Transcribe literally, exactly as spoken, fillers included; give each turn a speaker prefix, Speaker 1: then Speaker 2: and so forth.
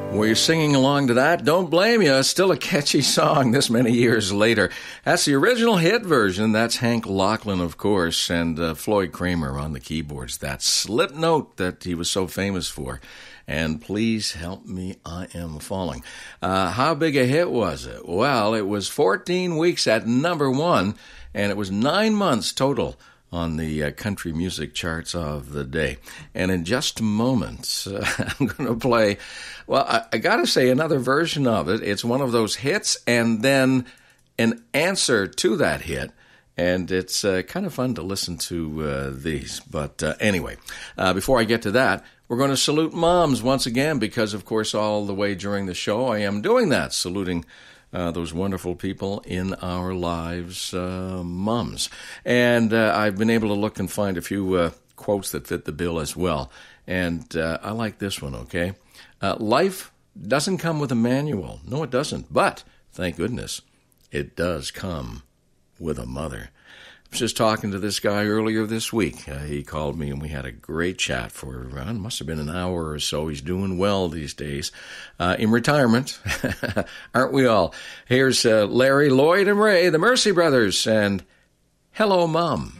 Speaker 1: Were you singing along to that? Don't blame you. Still a catchy song this many years later. That's the original hit version. That's Hank Locklin, of course, and uh, Floyd Kramer on the keyboards. That slip note that he was so famous for. And Please Help Me, I Am Falling. Uh, how big a hit was it? Well, it was fourteen weeks at number one, and it was nine months total on the uh, country music charts of the day. And in just a moment, uh, I'm going to play, well, I, I got to say another version of it. It's one of those hits and then an answer to that hit. And it's uh, kind of fun to listen to uh, these. But uh, anyway, uh, before I get to that, we're going to salute moms once again because, of course, all the way during the show, I am doing that, saluting Uh, those wonderful people in our lives, uh, mums. And uh, I've been able to look and find a few uh, quotes that fit the bill as well. And uh, I like this one, okay? Uh, life doesn't come with a manual. No, it doesn't. But, thank goodness, it does come with a mother. I was just talking to this guy earlier this week. Uh, he called me and we had a great chat for, uh, it must have been an hour or so. He's doing well these days uh, in retirement. Aren't we all? Here's uh, Larry, Lloyd, and Ray, the Mercy Brothers, and Hello, Mom.